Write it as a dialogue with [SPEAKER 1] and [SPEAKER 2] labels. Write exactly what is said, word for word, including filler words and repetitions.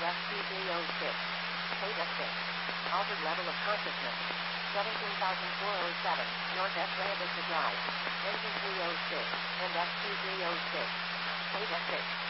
[SPEAKER 1] S P three oh six. Theta six. Altered level of consciousness. seventeen thousand four hundred seven, Northwest Vista Drive. Engine three oh six, and S P three oh six. Theta six.